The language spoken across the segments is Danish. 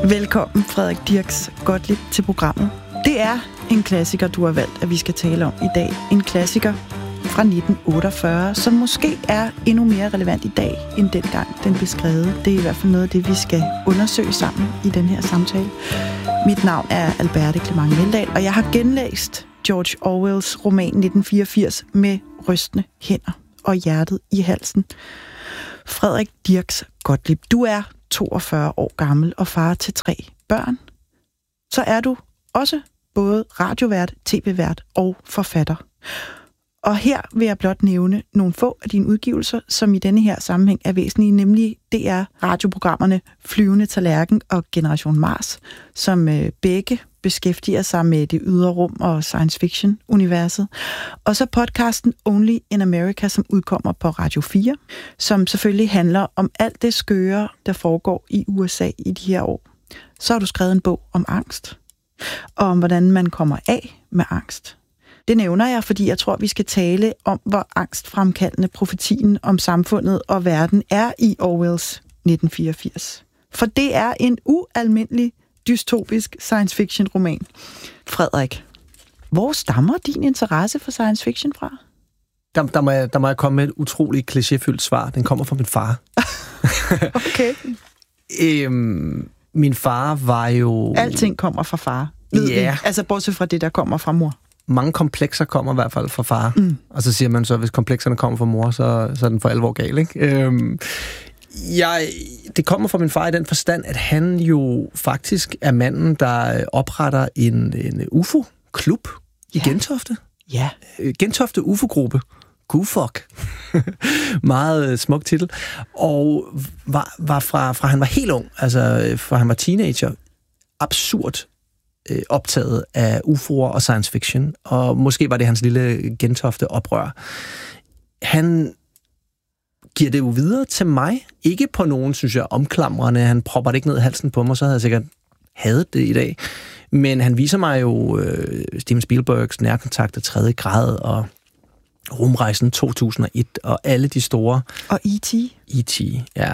Velkommen, Frederik Dirks Gottlieb, til programmet. Det er en klassiker, du har valgt, at vi skal tale om i dag. En klassiker fra 1948, som måske er endnu mere relevant i dag, end dengang den blev skrevet. Det er i hvert fald noget af det, vi skal undersøge sammen i den her samtale. Mit navn er Alberte Clement Meldal, og jeg har genlæst George Orwells roman 1984 med rystende hænder og hjertet i halsen. Frederik Dirks Gottlieb, du er 42 år gammel og far til 3 børn. Så er du også både radiovært, tv-vært og forfatter. Og her vil jeg blot nævne nogle få af dine udgivelser, som i denne her sammenhæng er væsentlige, nemlig DR-radioprogrammerne Flyvende Tallerken og Generation Mars, som begge beskæftiger sig med det ydre rum og science fiction-universet. Og så podcasten Only in America, som udkommer på Radio 4, som selvfølgelig handler om alt det skøre, der foregår i USA i de her år. Så har du skrevet en bog om angst, og om hvordan man kommer af med angst. Det nævner jeg, fordi jeg tror, vi skal tale om, hvor angstfremkaldende profetien om samfundet og verden er i Orwells 1984. For det er en ualmindelig dystopisk science fiction roman. Frederik, hvor stammer din interesse for science fiction fra? Der må jeg komme med et utroligt klichéfyldt svar. Den kommer fra min far. Okay. Min far var jo... Alting kommer fra far. Ja. Altså bortset fra det, der kommer fra mor. Mange komplekser kommer i hvert fald fra far. Og så siger man så, at hvis komplekserne kommer fra mor, så er den for alvor gal, ikke? Det kommer fra min far i den forstand, at han jo faktisk er manden, der opretter en UFO-klub i Gentofte. Ja. Gentofte UFO-gruppe. GUFOC. Meget smuk titel. Og var fra han var helt ung, altså fra han var teenager, absurd optaget af UFO'er og science fiction, og måske var det hans lille Gentofte-oprør. Han giver det jo videre til mig, ikke på nogen, synes jeg, omklamrende. Han propper det ikke ned i halsen på mig, så havde jeg sikkert hadet det i dag. Men han viser mig jo Steven Spielbergs Nærkontakt af 3. grad, og Rumrejsen 2001, og alle de store... Og E.T.? E.T., ja.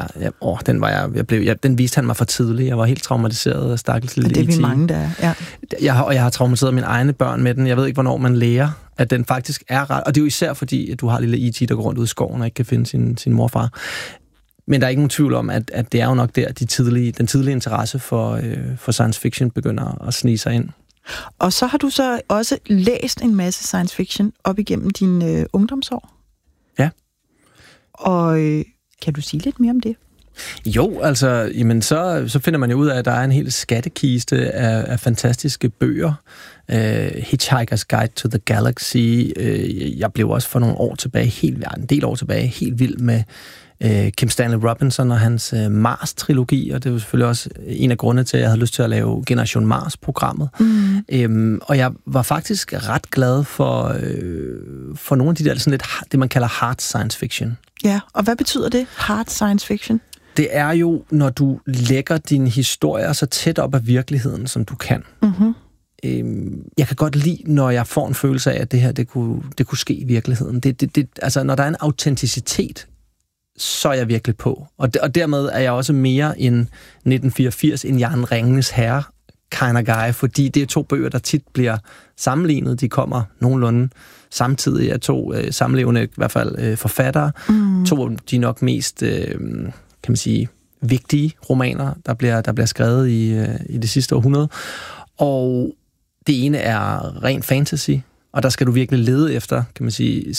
Den viste han mig for tidligt. Jeg var helt traumatiseret af stakkels lille E.T. Det er vi mange, der er, ja. Jeg har traumatiseret mine egne børn med den. Jeg ved ikke, hvornår man lærer, at den faktisk er ret. Og det er jo især fordi, at du har lille E.T., der går rundt ud i skoven og ikke kan finde sin morfar. Men der er ikke nogen tvivl om, at det er jo nok der, den tidlige interesse for science fiction begynder at snige sig ind. Og så har du så også læst en masse science fiction op igennem dine ungdomsår. Ja. Og kan du sige lidt mere om det? Jo, altså, jamen så finder man jo ud af, at der er en hel skattekiste af fantastiske bøger. Hitchhiker's Guide to the Galaxy. Jeg blev også for nogle år tilbage, en del år tilbage, helt vild med Kim Stanley Robinson og hans Mars-trilogi, og det var selvfølgelig også en af grundene til, at jeg havde lyst til at lave Generation Mars-programmet. Og jeg var faktisk ret glad for nogle af de der, sådan lidt, det man kalder hard science fiction. Ja, og hvad betyder det, hard science fiction? Det er jo, når du lægger dine historier så tæt op af virkeligheden, som du kan. Jeg kan godt lide, når jeg får en følelse af, at det her, det kunne ske i virkeligheden. Altså, når der er en autenticitet, så er jeg virkelig på. Og dermed er jeg også mere end 1984, end Jern Ringenes Herre kind of guy, fordi det er 2 bøger, der tit bliver sammenlignet. De kommer nogenlunde samtidig af 2 samlevende, i hvert fald forfattere. 2 af de nok mest, kan man sige, vigtige romaner, der bliver skrevet i det sidste århundrede. Og det ene er ren fantasy, og der skal du virkelig lede efter, kan man sige,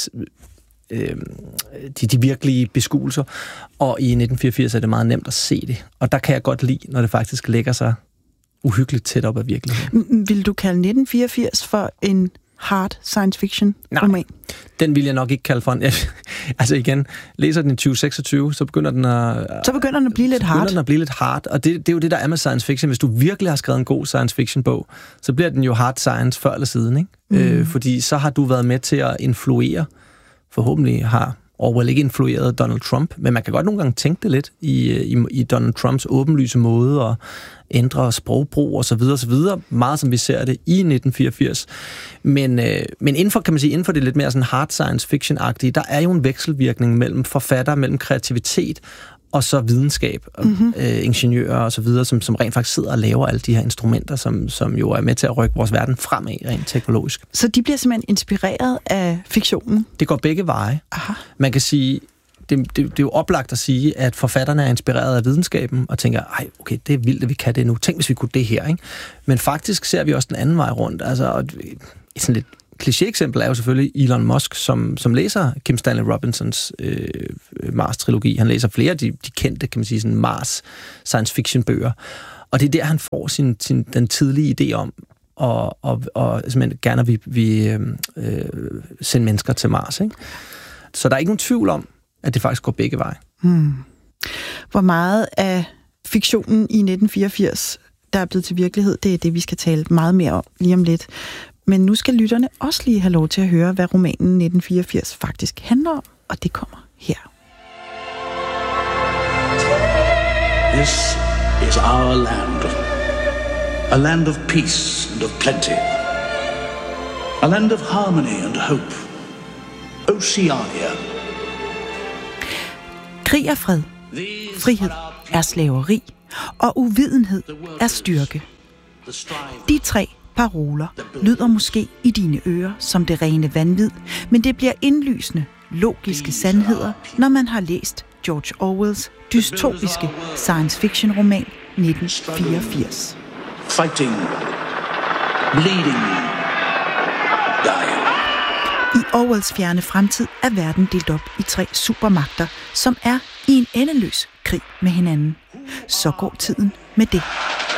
de virkelige beskuelser, og i 1984 er det meget nemt at se det, og der kan jeg godt lide, når det faktisk lægger sig uhyggeligt tæt op af virkeligheden. Vil du kalde 1984 for en hard science fiction roman? Nej, den vil jeg nok ikke kalde for en... Altså igen, læser den i 2026, så begynder den at blive lidt hard. Den at blive lidt hard, og det er jo det, der er med science fiction. Hvis du virkelig har skrevet en god science fiction bog, så bliver den jo hard science før eller siden, ikke? Fordi så har du været med til at influere. Forhåbentlig har Orwell ikke influeret Donald Trump, men man kan godt nogle gange tænke det lidt i Donald Trumps åbenlyse måde at ændre sprogbrug og så videre, meget som vi ser det i 1984. Men inden for det lidt mere sådan hard science fiction-agtige, der er jo en vekselvirkning mellem forfatter, mellem kreativitet og så videnskab, ingeniører og så videre, som rent faktisk sidder og laver alle de her instrumenter, som jo er med til at rykke vores verden fremad rent teknologisk. Så de bliver simpelthen inspireret af fiktionen? Det går begge veje. Aha. Man kan sige, det er jo oplagt at sige, at forfatterne er inspireret af videnskaben, og tænker, ej, okay, det er vildt, at vi kan det nu. Tænk, hvis vi kunne det her, ikke? Men faktisk ser vi også den anden vej rundt. Altså, sådan lidt kliché-eksempel er jo selvfølgelig Elon Musk, som læser Kim Stanley Robinsons Mars-trilogi. Han læser flere af de kendte, kan man sige, sådan Mars science-fiction-bøger. Og det er der, han får den tidlige idé om, og simpelthen gerne vi sende mennesker til Mars, ikke? Så der er ikke nogen tvivl om, at det faktisk går begge veje. Hvor meget af fiktionen i 1984, der er blevet til virkelighed, det er det, vi skal tale meget mere om lige om lidt. Men nu skal lytterne også lige have lov til at høre, hvad romanen 1984 faktisk handler om, og det kommer her. This is our land. A land of peace and of plenty. A land of harmony and hope. Oceania. Krig er fred. Frihed er slaveri. Og uvidenhed er styrke. De 3 paroler lyder måske i dine ører som det rene vanvid, men det bliver indlysende logiske sandheder, når man har læst George Orwells dystopiske science-fiction-roman 1984. Fighting, bleeding, dying. I Orwells fjerne fremtid er verden delt op i 3 supermagter, som er i en endeløs krig med hinanden. Så går tiden med det.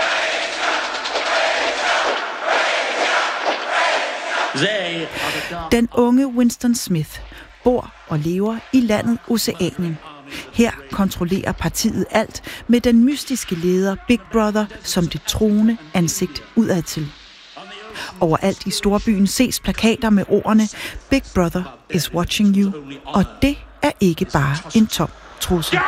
Den unge Winston Smith bor og lever i landet Oceanien. Her kontrollerer partiet alt med den mystiske leder Big Brother som det truende ansigt udadtil. Overalt i storbyen ses plakater med ordene Big Brother is watching you, og det er ikke bare en tom trussel.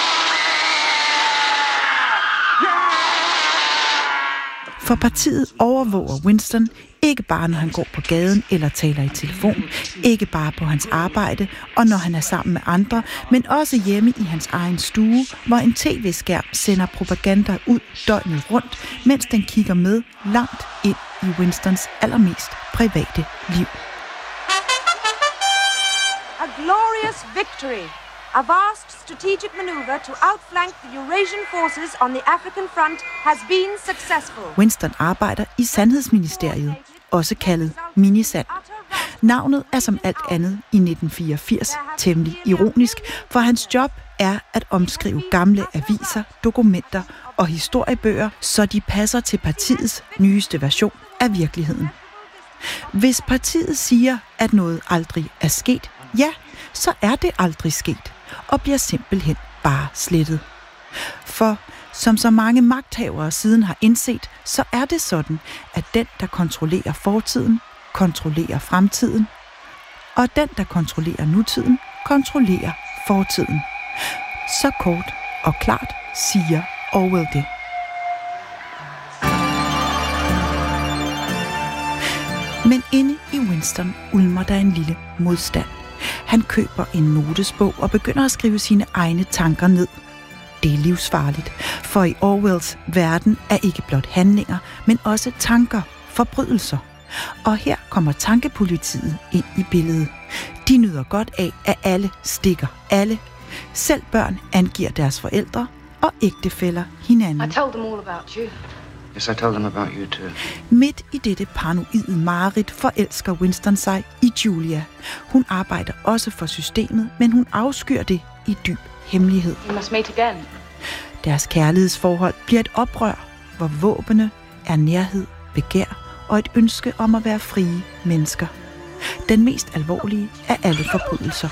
For partiet overvåger Winston ikke bare, når han går på gaden eller taler i telefon, ikke bare på hans arbejde og når han er sammen med andre, men også hjemme i hans egen stue, hvor en tv-skærm sender propaganda ud døgnet rundt, mens den kigger med langt ind i Winstons allermest private liv. A glorious victory! A vast strategic maneuver to outflank the Eurasian forces on the African front has been successful. Winston arbejder i Sandhedsministeriet, også kaldet Minisand. Navnet er som alt andet i 1984 temmelig ironisk, for hans job er at omskrive gamle aviser, dokumenter og historiebøger, så de passer til partiets nyeste version af virkeligheden. Hvis partiet siger, at noget aldrig er sket, ja, så er det aldrig sket, og bliver simpelthen bare slettet. For som så mange magthavere siden har indset, så er det sådan, at den, der kontrollerer fortiden, kontrollerer fremtiden, og den, der kontrollerer nutiden, kontrollerer fortiden. Så kort og klart siger Orwell det. Men inde i Winston ulmer der en lille modstand. Han køber en notesbog og begynder at skrive sine egne tanker ned. Det er livsfarligt, for i Orwells verden er ikke blot handlinger, men også tanker, forbrydelser. Og her kommer tankepolitiet ind i billedet. De nyder godt af, at alle stikker alle. Selv børn angiver deres forældre og ægtefæller hinanden. I told them all about you. Yes, I told them about you too. Midt i dette paranoide mareridt forelsker Winston sig i Julia. Hun arbejder også for systemet, men hun afskyr det i dyb hemmelighed. We must meet again. Deres kærlighedsforhold bliver et oprør, hvor våbene er nærhed, begær og et ønske om at være frie mennesker. Den mest alvorlige af alle forbrydelser.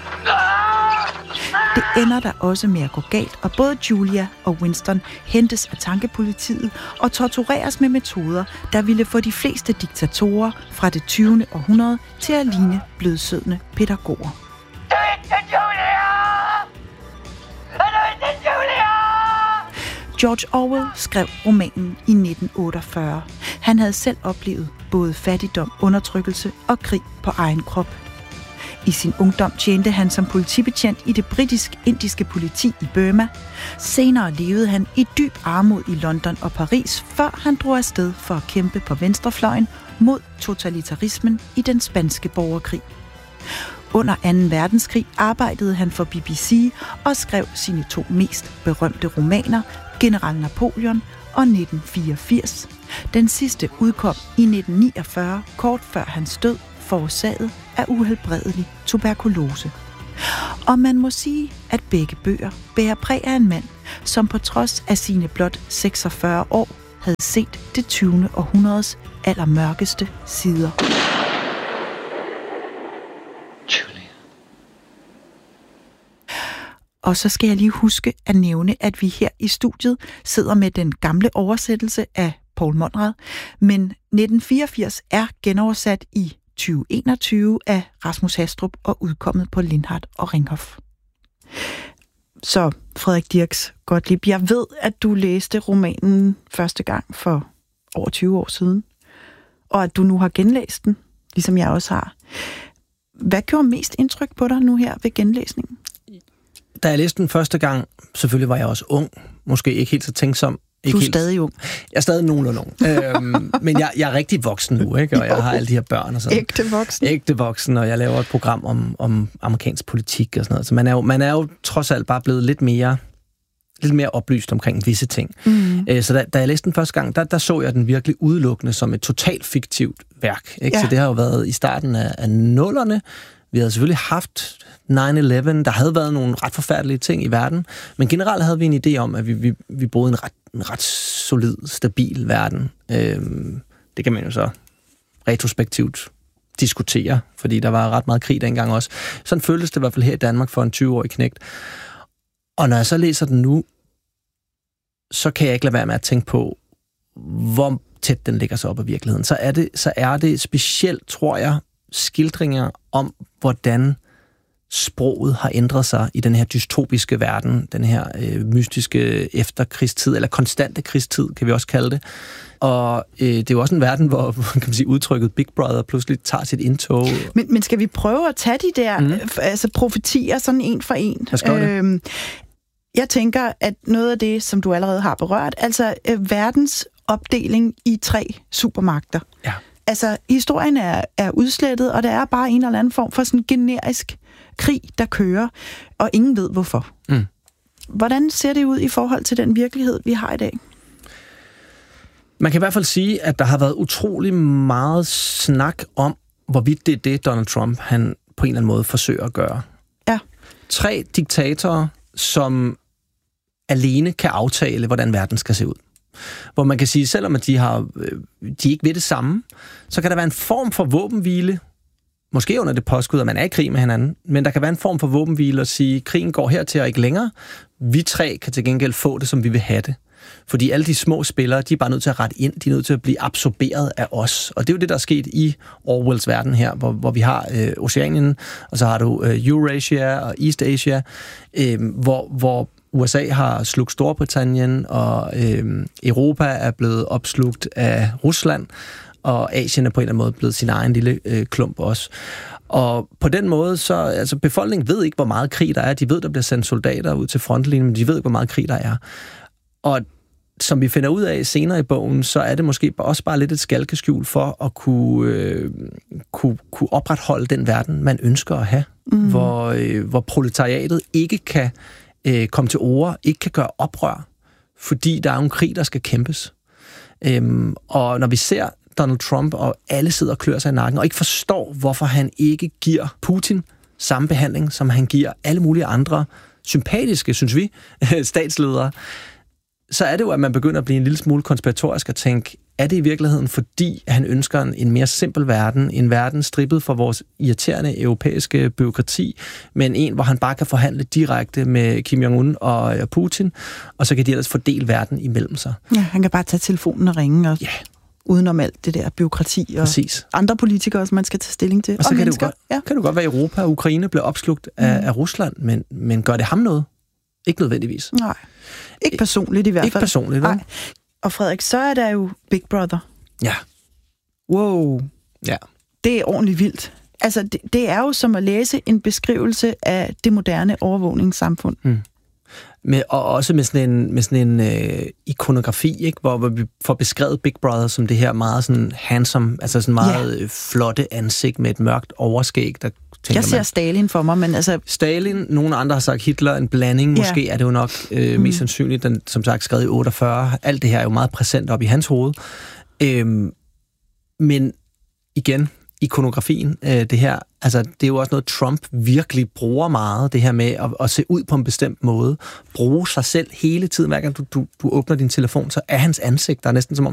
Det ender der også med at gå galt, og både Julia og Winston hentes af tankepolitiet og tortureres med metoder, der ville få de fleste diktatorer fra det 20. århundrede til at ligne blødsødne pædagoger. George Orwell skrev romanen i 1948. Han havde selv oplevet både fattigdom, undertrykkelse og krig på egen krop. I sin ungdom tjente han som politibetjent i det britisk-indiske politi i Burma. Senere levede han i dyb armod i London og Paris, før han drog afsted for at kæmpe på venstrefløjen mod totalitarismen i den spanske borgerkrig. Under 2. verdenskrig arbejdede han for BBC og skrev sine 2 mest berømte romaner, General Napoleon og 1984. Den sidste udkom i 1949, kort før hans død, forårsaget af uhelbredelig tuberkulose. Og man må sige, at begge bøger bærer præg af en mand, som på trods af sine blot 46 år havde set det 20. århundredes allermørkeste sider. Og så skal jeg lige huske at nævne, at vi her i studiet sidder med den gamle oversættelse af Poul Monrad, men 1984 er genoversat i 2021 af Rasmus Hastrup og udkommet på Lindhardt og Ringhof. Så Frederik Dirks Gottlieb, jeg ved, at du læste romanen første gang for over 20 år siden, og at du nu har genlæst den, ligesom jeg også har. Hvad gjorde mest indtryk på dig nu her ved genlæsningen? Da jeg læste den første gang, selvfølgelig var jeg også ung, måske ikke helt så tænksom. Du er stadig ung. Jeg er stadig nogenlunde ung. Men jeg er rigtig voksen nu, ikke? Og jeg har alle de her børn og sådan. Ægte voksen, og jeg laver et program om amerikansk politik og sådan noget. Så man er jo trods alt bare blevet lidt mere oplyst omkring visse ting. Så da jeg læste den første gang, der så jeg den virkelig udelukkende som et totalt fiktivt værk. Ikke? Ja. Så det har jo været i starten af 00'erne. Vi havde selvfølgelig haft 9/11, der havde været nogle ret forfærdelige ting i verden, men generelt havde vi en idé om, at vi boede i en ret solid, stabil verden. Det kan man jo så retrospektivt diskutere, fordi der var ret meget krig dengang også. Sådan føltes det i hvert fald her i Danmark for en 20-årig knægt. Og når jeg så læser den nu, så kan jeg ikke lade være med at tænke på, hvor tæt den ligger sig op af virkeligheden. Så er det specielt, tror jeg, skildringer om, hvordan sproget har ændret sig i den her dystopiske verden, den her mystiske efterkrigstid, eller konstante krigstid, kan vi også kalde det. Og det er jo også en verden, hvor kan man sige, udtrykket Big Brother pludselig tager sit indtog. Men skal vi prøve at tage de der profetier sådan en for en? Jeg tænker, at noget af det, som du allerede har berørt, altså verdens opdeling i 3 supermagter. Ja. Altså, historien er udslettet, og der er bare en eller anden form for sådan generisk krig, der kører, og ingen ved hvorfor. Hvordan ser det ud i forhold til den virkelighed, vi har i dag? Man kan i hvert fald sige, at der har været utrolig meget snak om, hvorvidt det er det, Donald Trump han på en eller anden måde forsøger at gøre. Ja. 3 diktatorer, som alene kan aftale, hvordan verden skal se ud. Hvor man kan sige, selvom at de ikke ved det samme, så kan der være en form for våbenhvile, måske under det påskud, at man er i krig med hinanden, men der kan være en form for våbenhvile at sige, at krigen går hertil og ikke længere. Vi 3 kan til gengæld få det, som vi vil have det. Fordi alle de små spillere, de er bare nødt til at rette ind, de er nødt til at blive absorberet af os. Og det er jo det, der er sket i Orwells verden her, hvor vi har Oceanien, og så har du Eurasia og East Asia, hvor USA har slugt Storbritannien, og Europa er blevet opslugt af Rusland, og Asien er på en eller anden måde blevet sin egen lille klump også. Og på den måde, så altså befolkningen ved ikke, hvor meget krig der er. De ved, der bliver sendt soldater ud til frontlinjen, men de ved ikke, hvor meget krig der er. Og som vi finder ud af senere i bogen, så er det måske også bare lidt et skalkeskjul for at kunne opretholde den verden, man ønsker at have. Hvor proletariatet ikke kan komme til orde, ikke kan gøre oprør, fordi der er en krig, der skal kæmpes. Og når vi ser Donald Trump, og alle sidder og klør sig i nakken, og ikke forstår, hvorfor han ikke giver Putin samme behandling, som han giver alle mulige andre sympatiske, synes vi, statsledere, så er det jo, at man begynder at blive en lille smule konspiratorisk og tænke, er det i virkeligheden, fordi han ønsker en mere simpel verden, en verden strippet for vores irriterende europæiske bureaukrati, men en, hvor han bare kan forhandle direkte med Kim Jong-un og Putin, og så kan de ellers fordele verden imellem sig. Ja, han kan bare tage telefonen og ringe, og udenom alt det der bureaukrati og andre politikere, som man skal tage stilling til. Og så kan det godt være, at Europa og Ukraine bliver opslugt af Rusland, men gør det ham noget? Ikke nødvendigvis. Nej. Ikke personligt i hvert fald. Ikke personligt, nej. Og Frederik, så er der jo Big Brother. Ja. Wow. Ja. Det er ordentligt vildt. Altså, det er jo som at læse en beskrivelse af det moderne overvågningssamfund. Og også med sådan en ikonografi, ikke? Hvor vi får beskrevet Big Brother som det her meget sådan handsome, altså sådan meget flotte ansigt med et mørkt overskæg, der jeg ser Stalin for mig, men altså... Stalin, nogle andre har sagt Hitler, en blanding, måske er det jo nok mest sandsynligt, den som sagt skrevet i 48. Alt det her er jo meget præsent op i hans hoved. Men igen, ikonografien, det her, altså det er jo også noget, Trump virkelig bruger meget, det her med at se ud på en bestemt måde, bruge sig selv hele tiden, hver gang du åbner din telefon, så er hans ansigt, der er næsten som om